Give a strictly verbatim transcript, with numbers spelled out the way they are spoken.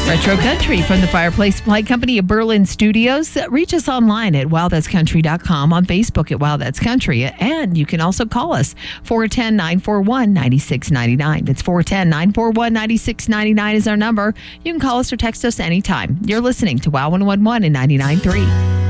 Retro Country from the Fireplace Supply Company of Berlin Studios. Reach us online at wow that's country dot com, on Facebook at Wow That's Country, and you can also call us four one zero, nine four one, nine six nine nine. That's four one zero, nine four one, nine six nine nine is our number. You can call us or text us anytime. You're listening to Wow one oh one and ninety-nine point three.